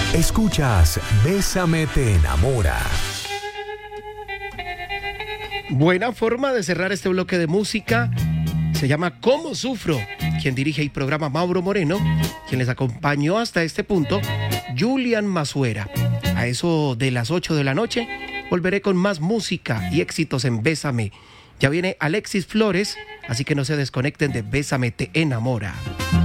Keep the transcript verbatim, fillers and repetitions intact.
Escuchas Bésame te enamora. Buena forma de cerrar este bloque de música. Se llama ¿Cómo sufro? Quien dirige el programa Mauro Moreno, quien les acompañó hasta este punto, Julian Masuera. A eso de las ocho de la noche, volveré con más música y éxitos en Bésame. Ya viene Alexis Flores, así que no se desconecten de Bésame te enamora.